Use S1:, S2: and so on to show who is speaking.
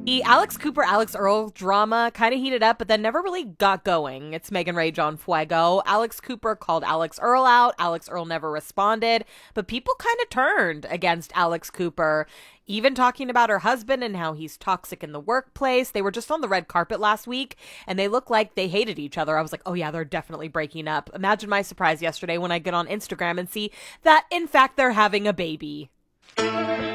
S1: The Alex Cooper, Alex Earl drama kind of heated up, but then never really got going. It's Megan Ray John Fuego. Alex Cooper called Alex Earl out. Alex Earl never responded, but people kind of turned against Alex Cooper, even talking about her husband and how he's toxic in the workplace. They were just on the red carpet last week, and they looked like they hated each other. I was like, oh yeah, they're definitely breaking up. Imagine my surprise yesterday when I get on Instagram and see that, in fact, they're having a baby.